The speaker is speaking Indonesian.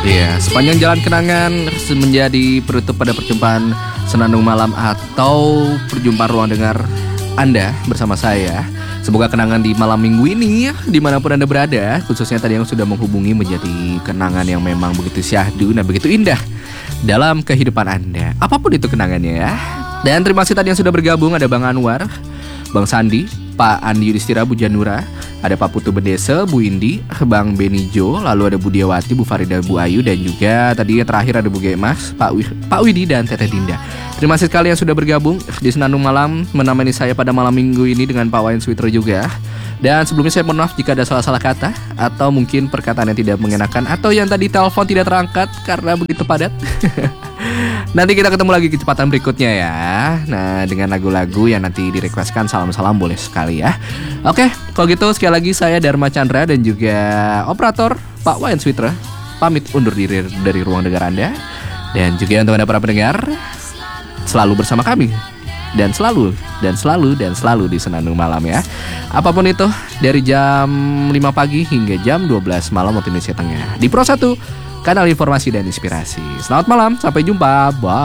Iya, sepanjang jalan kenangan menjadi penutup pada perjumpaan Senandung Malam atau perjumpaan ruang dengar Anda bersama saya. Semoga kenangan di malam minggu ini dimanapun Anda berada, khususnya tadi yang sudah menghubungi, menjadi kenangan yang memang begitu syahdu dan begitu indah dalam kehidupan Anda, apapun itu kenangannya ya. Dan terima kasih tadi yang sudah bergabung. Ada Bang Anwar, Bang Sandi, Pak Andi Yudhistira, Bu Janura, ada Pak Putu Bendese, Bu Indi, Bang Benijo, lalu ada Bu Diawati, Bu Farida, Bu Ayu, dan juga tadi yang terakhir ada Bu Gemas, Pak Widi, dan Teteh Dinda. Terima kasih sekali yang sudah bergabung di Senandung Malam, menemani saya pada malam minggu ini dengan Pak Wayan Switro juga. Dan sebelumnya saya mohon maaf jika ada salah-salah kata atau mungkin perkataan yang tidak mengenakan, atau yang tadi telepon tidak terangkat karena begitu padat. Nanti kita ketemu lagi kecepatan berikutnya ya. Nah, dengan lagu-lagu yang nanti direquestkan, salam-salam boleh sekali ya. Oke, kalau gitu sekali lagi saya Dharma Chandra dan juga operator Pak Wayan Switra pamit undur diri dari ruang dengar Anda. Dan juga untuk Anda para pendengar, selalu bersama kami dan selalu di Senandung Malam ya. Apapun itu, dari jam 5 pagi hingga jam 12 malam waktu Indonesia Tengah di Pro 1, kanal informasi dan inspirasi. Selamat malam, sampai jumpa. Bye.